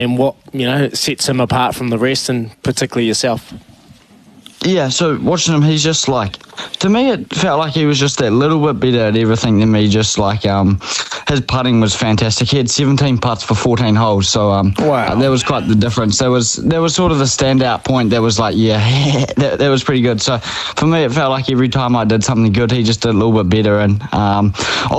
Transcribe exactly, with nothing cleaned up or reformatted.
and what, you know, sets him apart from the rest, and particularly yourself? Yeah, so watching him, he's just like, to me it felt like he was just that little bit better at everything than me. Just like um, his putting was fantastic. He had seventeen putts for fourteen holes, so um, wow. uh, that was quite the difference. There was there was sort of the standout point that was like, yeah, that, that was pretty good. So for me, it felt like every time I did something good, he just did a little bit better. And um,